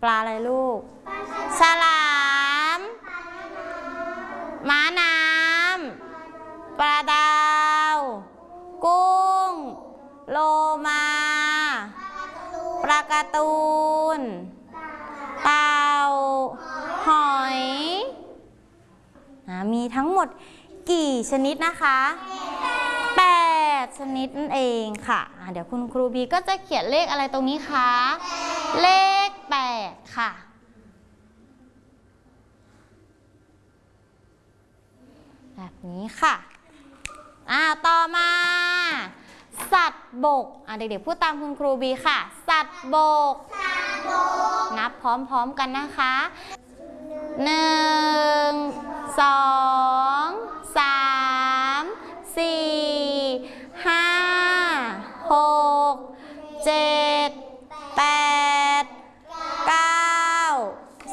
ลาอะไรลูกฉลามม้าน้ำปลาดาวกุ้งโลมาปลาการ์ตูนเต่าหอยมีทั้งหมดกี่ชนิดนะคะ8ชนิดนั่นเองค่ะเดี๋ยวคุณครูบีก็จะเขียนเลขอะไรตรงนี้คะเลข8ค่ะแบบนี้ค่ะต่อมาสัตว์บกเด็กๆพูดตามคุณครูบีค่ะสัตว์บกนับพร้อมๆกันนะคะ1 2 3 4 5 6 7 8 9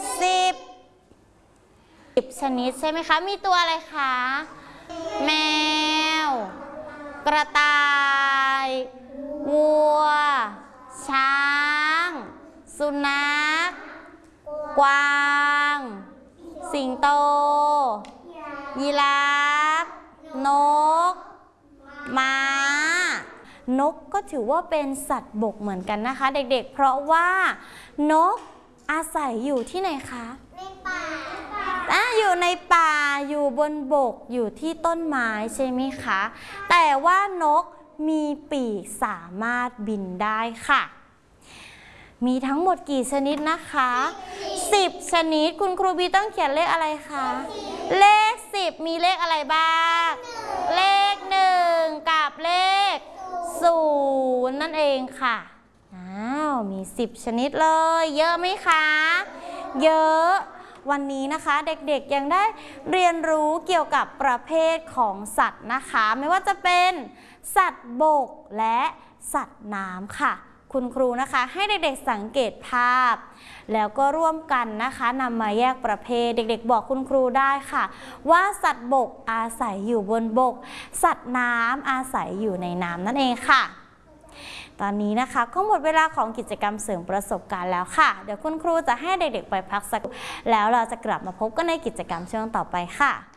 10 ชนิดใช่ไหมคะมีตัวอะไรคะแมวกระต่ายวัวช้างสุนัขกวางสิงโตยีราฟนกม้านกก็ถือว่าเป็นสัตว์บกเหมือนกันนะคะเด็กๆเพราะว่านกอาศัยอยู่ที่ไหนคะในป่าอยู่ในป่าอยู่บนบกอยู่ที่ต้นไม้ใช่ไหมคะแต่ว่านกมีปีกสามารถบินได้ค่ะมีทั้งหมดกี่ชนิดนะคะ10ชนิดคุณครูบีต้องเขียนเลขอะไรคะเลข10มีเลขอะไรบ้างเลข1กับเลข0นั่นเองค่ะมี10ชนิดเลยเยอะไหมคะเยอะวันนี้นะคะเด็กๆยังได้เรียนรู้เกี่ยวกับประเภทของสัตว์นะคะไม่ว่าจะเป็นสัตว์บกและสัตว์น้ำค่ะคุณครูนะคะให้เด็กๆสังเกตภาพแล้วก็ร่วมกันนะคะนำมาแยกประเภทเด็กๆบอกคุณครูได้ค่ะว่าสัตว์บกอาศัยอยู่บนบกสัตว์น้ำอาศัยอยู่ในน้ำนั่นเองค่ะตอนนี้นะคะก็หมดเวลาของกิจกรรมเสริมประสบการณ์แล้วค่ะเดี๋ยวคุณครูจะให้เด็กๆไปพักสักแล้วเราจะกลับมาพบกันในกิจกรรมช่วงต่อไปค่ะ